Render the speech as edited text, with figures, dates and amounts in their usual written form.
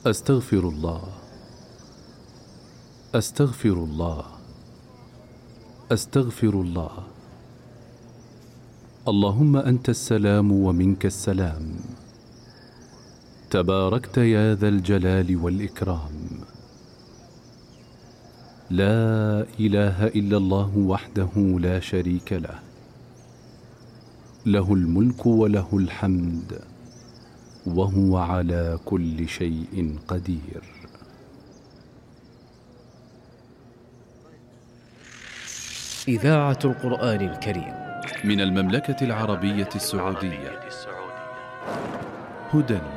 أستغفر الله، أستغفر الله، أستغفر الله. اللهم أنت السلام ومنك السلام، تباركت يا ذا الجلال والإكرام. لا إله إلا الله وحده لا شريك له، له الملك وله الحمد وهو على كل شيء قدير. إذاعة القرآن الكريم من المملكة العربية السعودية، هدى